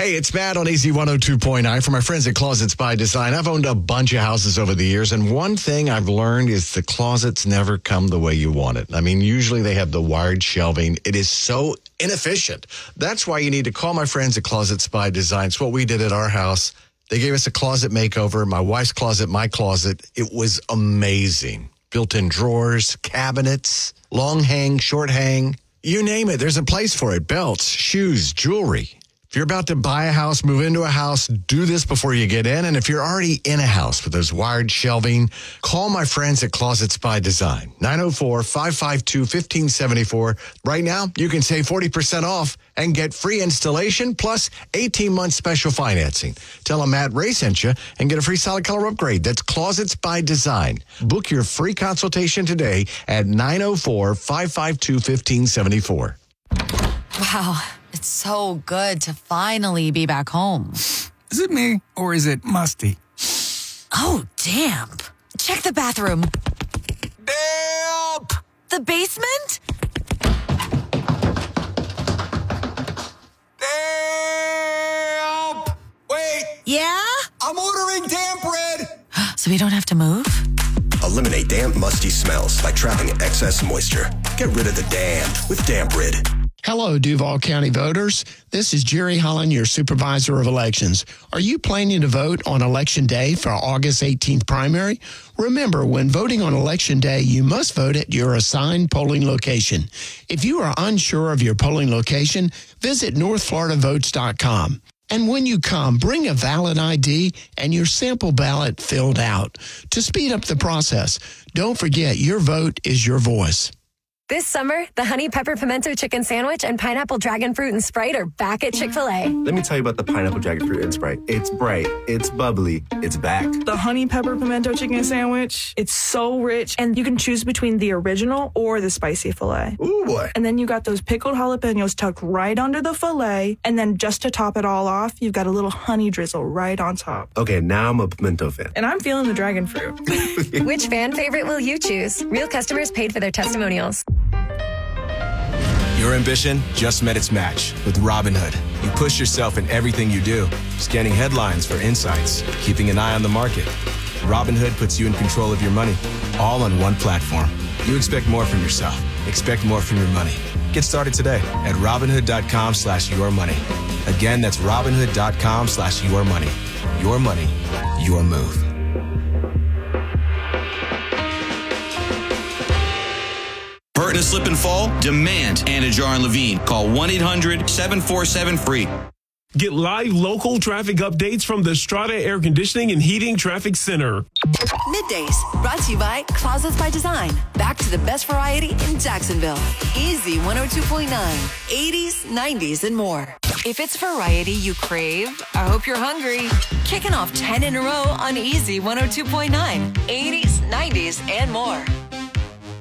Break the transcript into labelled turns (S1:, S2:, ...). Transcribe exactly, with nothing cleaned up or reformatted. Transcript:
S1: Hey, it's Matt on A Z one oh two point nine. For my friends at Closets by Design, I've owned a bunch of houses over the years, and one thing I've learned is the closets never come the way you want it. I mean, usually they have the wired shelving. It is so inefficient. That's why you need to call my friends at Closets by Design. It's what we did at our house. They gave us a closet makeover, my wife's closet, my closet. It was amazing. Built-in drawers, cabinets, long hang, short hang. You name it, there's a place for it. Belts, shoes, jewelry. If you're about to buy a house, move into a house, do this before you get in. And if you're already in a house with those wired shelving, call my friends at Closets by Design. nine oh four, five five two, one five seven four. Right now, you can save forty percent off and get free installation plus eighteen months special financing. Tell them Matt Ray sent you and get a free solid color upgrade. That's Closets by Design. Book your free consultation today at nine oh four, five five two, one five seven four.
S2: Wow. It's so good to finally be back home.
S3: Is it me, or is it musty?
S2: Oh, damp. Check the bathroom.
S3: Damp!
S2: The basement?
S3: Damp! Wait!
S2: Yeah?
S3: I'm ordering damp red!
S2: So we don't have to move?
S4: Eliminate damp, musty smells by trapping excess moisture. Get rid of the damp with Damp Rid.
S5: Hello, Duval County voters. This is Jerry Holland, your supervisor of elections. Are you planning to vote on Election Day for August eighteenth primary? Remember, when voting on Election Day, you must vote at your assigned polling location. If you are unsure of your polling location, visit north florida votes dot com. And when you come, bring a valid I D and your sample ballot filled out. To speed up the process, don't forget your vote is your voice.
S6: This summer, the Honey Pepper Pimento Chicken Sandwich and Pineapple Dragon Fruit and Sprite are back at Chick-fil-A.
S7: Let me tell you about the Pineapple Dragon Fruit and Sprite. It's bright, it's bubbly, it's back.
S8: The Honey Pepper Pimento Chicken Sandwich, it's so rich, and you can choose between the original or the spicy filet.
S7: Ooh, boy.
S8: And then you got those pickled jalapenos tucked right under the filet, and then just to top it all off, you've got a little honey drizzle right on top.
S7: Okay, now I'm a pimento fan.
S8: And I'm feeling the dragon fruit.
S6: Which fan favorite will you choose? Real customers paid for their testimonials.
S9: Your ambition just met its match with Robinhood. You push yourself in everything you do, scanning headlines for insights, keeping an eye on the market. Robinhood puts you in control of your money, all on one platform. You expect more from yourself. Expect more from your money. Get started today at Robinhood.com slash your money. Again, that's Robinhood.com slash your money. Your money, your move.
S10: Hurt and slip and fall? Demand Anajar and Levine. Call one eight hundred, seven four seven, free.
S11: Get live local traffic updates from the Strata Air Conditioning and Heating Traffic Center.
S12: Middays, brought to you by Closets by Design. Back to the best variety in Jacksonville. Easy one oh two point nine. eighties, nineties, and more. If it's variety you crave, I hope you're hungry. Kicking off ten in a row on Easy one oh two point nine. eighties, nineties, and more.